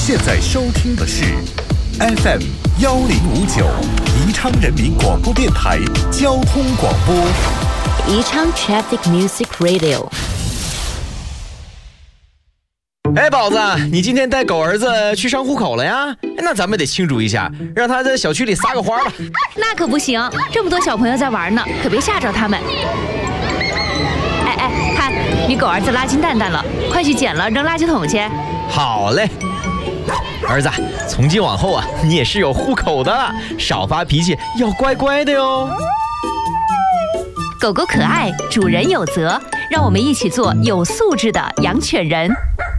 现在收听的是 FM 1059宜昌人民广播电台交通广播， 宜昌 Traffic Music Radio。 哎，宝子，你今天带狗儿子去上户口了呀？那咱们得庆祝一下，让他在小区里撒个欢吧。 那可不行，这么多小朋友在玩呢，可别吓着他们。哎，看你狗儿子拉金蛋蛋了，快去捡了扔垃圾桶去。 好嘞，儿子，从今往后啊，你也是有户口的了，少发脾气，要乖乖的哟。 狗狗可爱，主人有责，让我们一起做有素质的养犬人。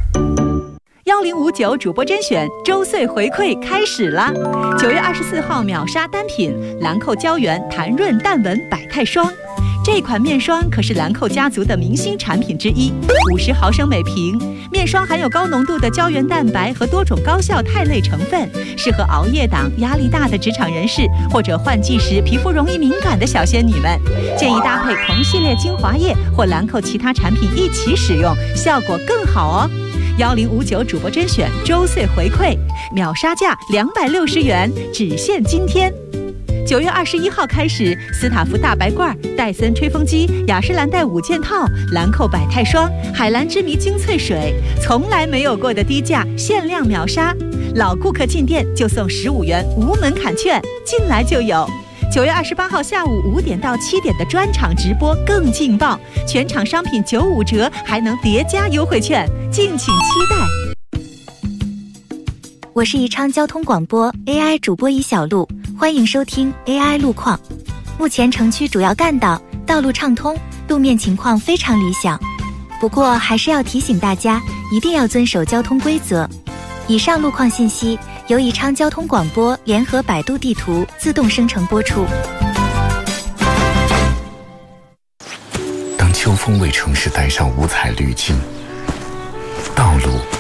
1059主播甄选周岁回馈开始了，9月24号秒杀单品兰蔻胶原弹润淡纹百泰霜。这款面霜可是兰蔻家族的明星产品之一，50毫升每瓶。面霜含有高浓度的胶原蛋白和多种高效肽类成分，适合熬夜党、压力大的职场人士或者换季时皮肤容易敏感的小仙女们。建议搭配同系列精华液或兰蔻其他产品一起使用，效果更好哦。1059主播甄选周岁回馈，秒杀价260元，只限今天。9月21号开始，斯塔夫大白罐、戴森吹风机、雅诗兰黛5件套、兰蔻百泰霜、海蓝之谜精粹水，从来没有过的低价，限量秒杀。老顾客进店就送15元无门槛券，进来就有。9月28号下午5点到7点的专场直播更劲爆，全场商品95折，还能叠加优惠券，敬请期待。 我是宜昌交通广播 AI 主播宜小璐，欢迎收听 AI 路况。目前城区主要干道道路畅通，路面情况非常理想，不过还是要提醒大家一定要遵守交通规则。以上路况信息由宜昌交通广播联合百度地图自动生成播出。 当秋风为城市带上五彩滤镜，道路